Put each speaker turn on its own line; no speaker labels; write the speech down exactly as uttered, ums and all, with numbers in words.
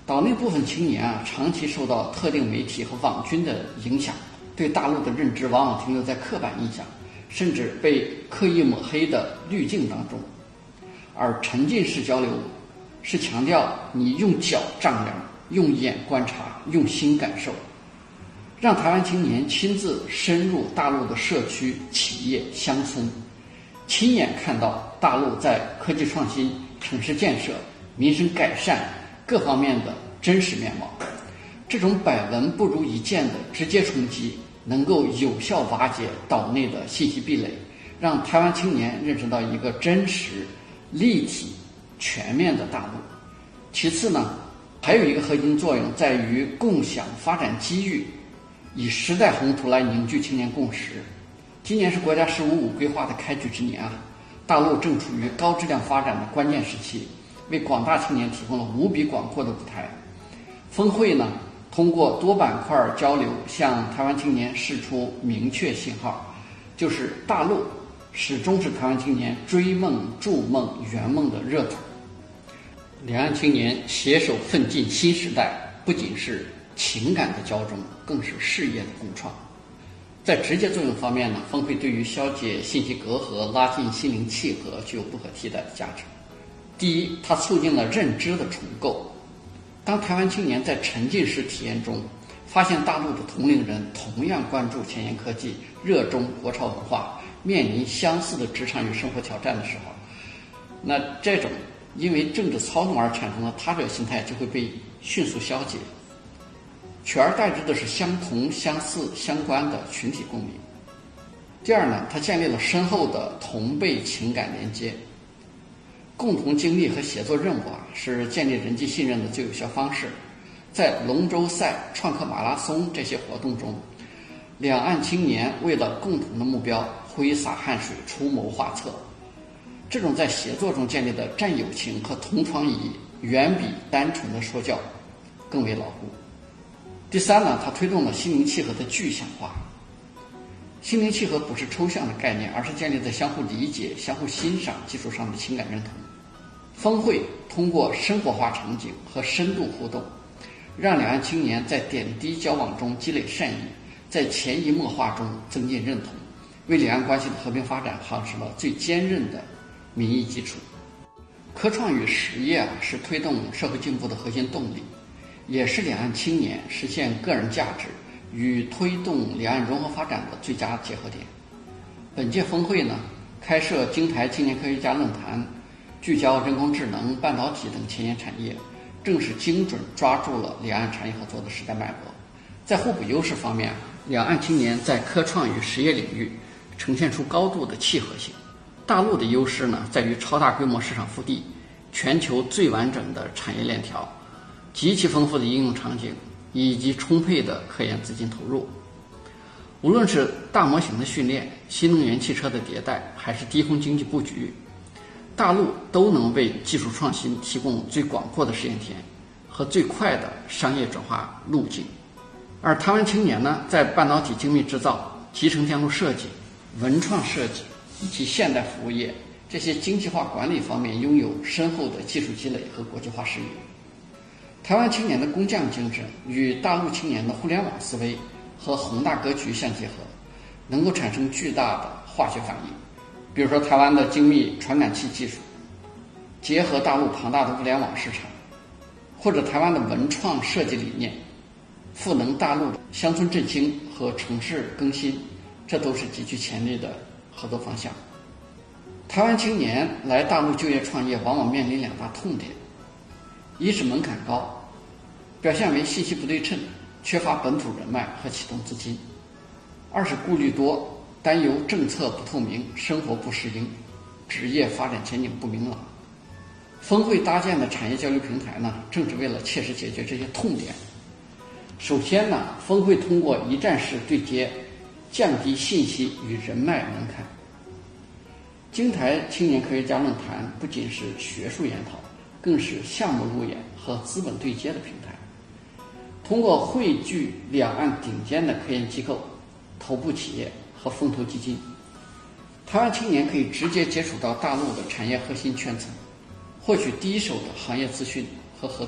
岛内部分青年啊，长期受到特定媒体和网军的影响，对大陆的认知往往停留在刻板印象，甚至被刻意抹黑的滤镜当中。而沉浸式交流是强调你用脚丈量，用眼观察，用心感受，让台湾青年亲自深入大陆的社区、企业、乡村，亲眼看到大陆在科技创新、城市建设、民生改善各方面的真实面貌。这种百闻不如一见的直接冲击，能够有效瓦解岛内的信息壁垒，让台湾青年认识到一个真实、立体、全面的大陆。其次呢，还有一个核心作用在于共享发展机遇，以时代宏图来凝聚青年共识。今年是国家“十五五”规划的开局之年啊，大陆正处于高质量发展的关键时期，为广大青年提供了无比广阔的舞台。峰会呢，通过多板块交流，向台湾青年释出明确信号，就是大陆始终是台湾青年追梦、筑梦、圆梦的热土。两岸青年携手奋进新时代，不仅是情感的交融，更是事业的共创。在直接作用方面呢，峰会对于消解信息隔阂、拉近心灵契合具有不可替代的价值。第一，它促进了认知的重构。当台湾青年在沉浸式体验中发现大陆的同龄人同样关注前沿科技、热衷国潮文化，面临相似的职场与生活挑战的时候，那这种因为政治操弄而产生的他者心态就会被迅速消解，取而代之的是相同、相似、相关的群体共鸣。第二呢，它建立了深厚的同辈情感连接。共同经历和协作任务啊，是建立人际信任的最有效方式。在龙舟赛、创客马拉松这些活动中，两岸青年为了共同的目标挥洒汗水、出谋划策。这种在协作中建立的战友情和同床异议，远比单纯的说教更为牢固。第三呢，它推动了心灵契合的具象化。心灵契合不是抽象的概念，而是建立在相互理解、相互欣赏基础上的情感认同。峰会通过生活化场景和深度互动，让两岸青年在点滴交往中积累善意，在潜移默化中增进认同，为两岸关系的和平发展夯实了最坚韧的民意基础。科创与实业啊，是推动社会进步的核心动力，也是两岸青年实现个人价值与推动两岸融合发展的最佳结合点。本届峰会呢，开设京台青年科学家论坛，聚焦人工智能、半导体等前沿产业，正是精准抓住了两岸产业合作的时代脉搏。在互补优势方面，两岸青年在科创与实业领域呈现出高度的契合性。大陆的优势呢，在于超大规模市场腹地、全球最完整的产业链条、极其丰富的应用场景以及充沛的科研资金投入。无论是大模型的训练、新能源汽车的迭代，还是低空经济布局，大陆都能为技术创新提供最广阔的实验田和最快的商业转化路径。而台湾青年呢，在半导体精密制造、集成电路设计、文创设计以及现代服务业这些精细化管理方面拥有深厚的技术积累和国际化视野。台湾青年的工匠精神与大陆青年的互联网思维和宏大格局相结合，能够产生巨大的化学反应。比如说台湾的精密传感器技术结合大陆庞大的物联网市场，或者台湾的文创设计理念赋能大陆的乡村振兴和城市更新，这都是极具潜力的合作方向。台湾青年来大陆就业创业往往面临两大痛点，一是门槛高，表现为信息不对称，缺乏本土人脉和启动资金；二是顾虑多，担忧政策不透明，生活不适应，职业发展前景不明朗。峰会搭建的产业交流平台呢，正是为了切实解决这些痛点。首先呢，峰会通过一站式对接，降低信息与人脉门槛。京台青年科学家论坛不仅是学术研讨，更是项目路演和资本对接的平台。通过汇聚两岸顶尖的科研机构、头部企业和风投基金，台湾青年可以直接接触到大陆的产业核心圈层，获取第一手的行业资讯和合作